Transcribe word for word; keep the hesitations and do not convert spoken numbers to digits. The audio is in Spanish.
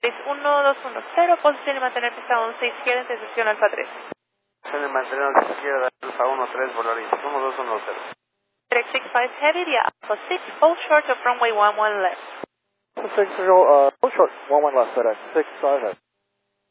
seis uno dos uno cero, posición y mantener pista once izquierda, intersección Alfa tres. Posición y mantener izquierda, Alfa uno tres, Volaris uno dos uno cero. Direct six five heavy via Alpha six, hold short of runway one one left. six zero, uh, hold short, one one left, FedEx, six five heavy.